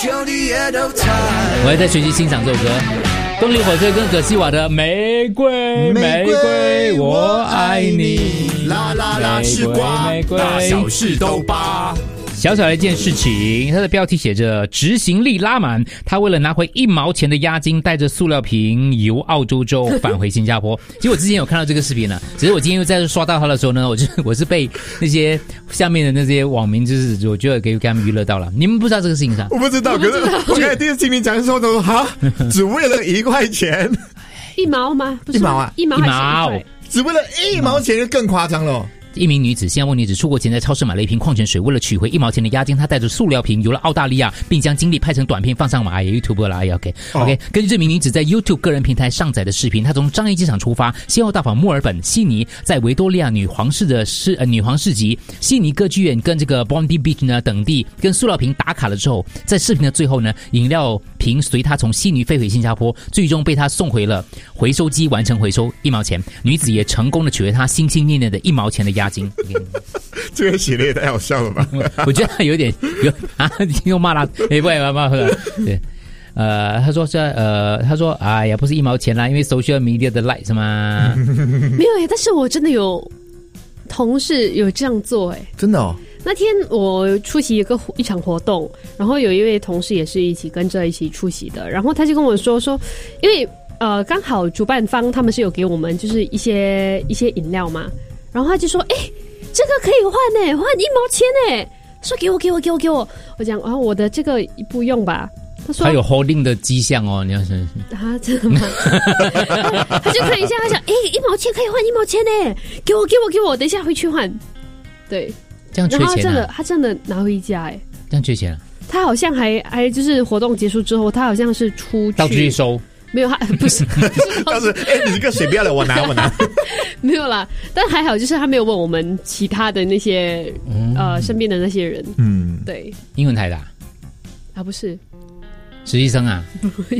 我还在学习欣赏这首歌，动力火车跟葛西瓦的玫瑰玫瑰我爱你， 啦啦啦吃瓜，大小事都扒。 小小的一件事情，它的标题写着执行力拉满，他为了拿回1毛钱的押金，带着塑料瓶由澳洲州返回新加坡。其实我之前有看到这个视频了，只是我今天又在刷到他的时候呢，我是被那些下面的那些网民，就是我觉得给他们娱乐到了。你们不知道这个事情上？ 我不知道，可是我刚才第一次听你讲的时候，都说哈，只为了1块钱 ，1毛吗？不是 1毛啊 ，1毛还是1块？ 只为了1毛钱就更夸张了。 一名女子，新加坡女子出国前在超市买了一瓶矿泉水，为了取回1毛钱的押金，她带着塑料瓶游了澳大利亚，并将经历拍成短片放上网。YouTube 啦 ，OK。根据这名女子在 YouTube 个人平台上载的视频，她从樟宜机场出发，先后到访墨尔本、悉尼，在维多利亚女皇市集、悉尼歌剧院跟这个 Bondi Beach 呢等地跟塑料瓶打卡了之后，在视频的最后呢，饮料瓶随她从悉尼飞回新加坡，最终被她送回了回收机完成回收1毛钱。女子也成功的取回她心心念念的1毛钱的押金。 这个系列太好笑了吧？ 我觉得他有点又骂他，不对，他说哎呀，不是1毛钱啦，因为 social media 的 likes 嘛。 没有但是我真的有同事有这样做真的哦。 那天我出席一场活动，然后有一位同事也是一起跟着一起出席的，然后他就跟我说，因为刚好主办方他们是有给我们就是一些饮料嘛。然后他就说：“这个可以换换1毛钱说给我。”我讲我的这个不用吧。他说：“ 他有 holding 的迹象哦，你要是啊，真的吗？”他就看一下，他想：“1毛钱可以换1毛钱给我，等一下回去换。”对， 这样缺钱然后他真的拿回家这样缺钱他好像还就是活动结束之后，他好像是到处去收。 没有，他不是， 当时你这个水不要了，我拿， 没有啦。但还好，就是他没有问我们其他的那些身边的那些人，对， 英文台的不是实习生啊，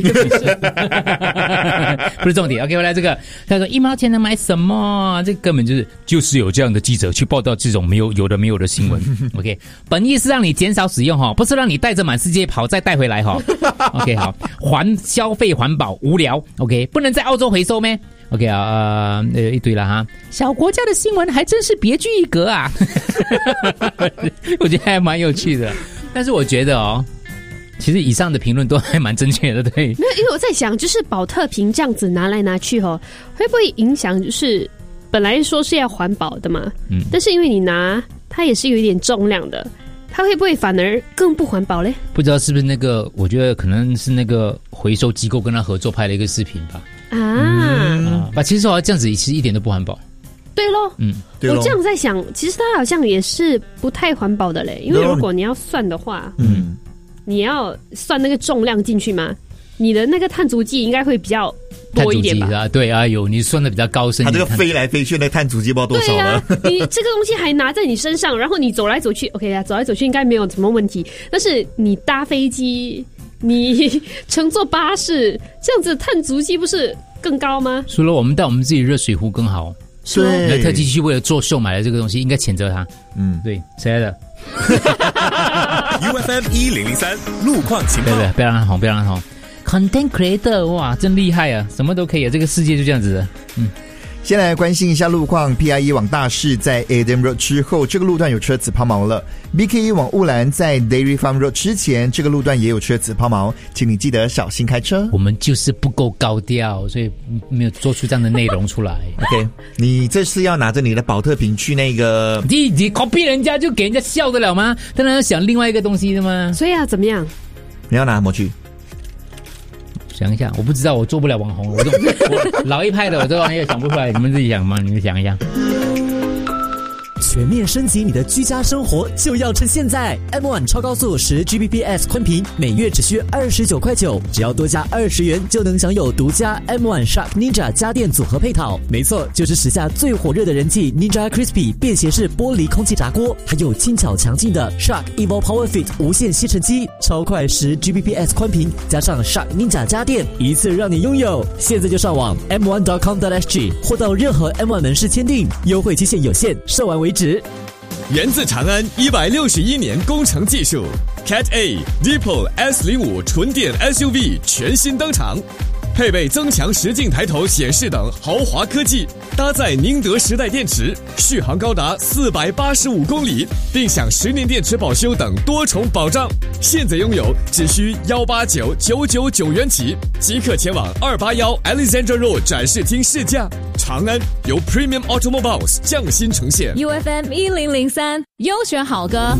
不是重点。OK， 回来这个，他说1毛钱能买什么？这根本就是有这样的记者去报道这种有的没有的新闻。OK， 本意是让你减少使用不是让你带着满世界跑再带回来OK， 好，消费环保无聊。OK， 不能在澳洲回收咩 ？OK 一堆了哈。小国家的新闻还真是别具一格啊。我觉得还蛮有趣的，但是我觉得其实以上的评论都还蛮正确的，对。 没有，因为我在想，就是保特瓶这样子拿来拿去会不会影响？就是本来说是要环保的嘛，但是因为你拿它也是有一点重量的，它会不会反而更不环保嘞？ 不知道是不是那个，我觉得可能是那个回收机构跟他合作拍了一个视频吧。其实好像这样子其实一点都不环保。 对咯，我这样在想，其实它好像也是不太环保的嘞，因为如果你要算的话，你要算那个重量进去吗？你的那个碳足迹应该会比较多一点吧？ 对啊，你算的比较高深。 它这个飞来飞去的碳足迹不知道多少了。 对啊，你这个东西还拿在你身上，然后你走来走去 ，OK 啊，走来走去应该没有什么问题。但是你搭飞机，你乘坐巴士，这样子碳足迹不是更高吗？ 除了我们带我们自己热水壶更好。 对， 特地去为了做秀买了这个东西，应该谴责他。对，谁来的 ？UFM 1003路况情报。 对，不要让他红。Content Creator， 哇，真厉害啊，什么都可以啊，这个世界就这样子的。 先来关心一下路况 ，PIE 往大市在 Adam Road 之后，这个路段有车子抛锚了。BKE 往乌兰在 Dairy Farm Road 之前，这个路段也有车子抛锚，请你记得小心开车。 我们就是不够高调，所以没有做出这样的内容出来。 OK， 你这次要拿着你的保特瓶去那个， 你 copy 人家就给人家笑得了吗？当然要想另外一个东西的嘛。 所以怎么样？ 你要拿什么去？ 想一下，我不知道，我做不了网红，我老一派的，我这玩意想不出来，你们自己想吗？你们想一下。 全面升级你的居家生活就要趁现在 M1 超高速10 Gbps 宽频每月只需29.9块，只要多加20元就能享有独家 M1 Shark Ninja 家电组合配套。没错，就是时下最火热的人气 Ninja Crispy 便携式玻璃空气炸锅，还有轻巧强劲的 Shark Evo Power Fit 无线吸尘机，超快10 Gbps 宽频加上 Shark Ninja 家电，一次让你拥有。现在就上网 m1.com.sg 或到任何 M1 门市签订，优惠期限有限，售完为止。 源自长安161年工程技术 ，Cat A Deepal S05 纯电 SUV 全新登场。配备增强实境抬头显示等豪华科技，搭载宁德时代电池，续航高达485公里，并享10年电池保修等多重保障。现在拥有只需189,999元起，即刻前往281 Alexandra Road 展示厅试驾。长安由 Premium Automobiles 匠心呈现 UFM 1003优选好歌。